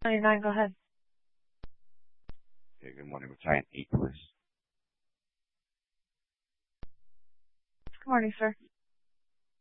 99, go ahead. Okay, good morning. We're trying 8, please. Good morning, sir.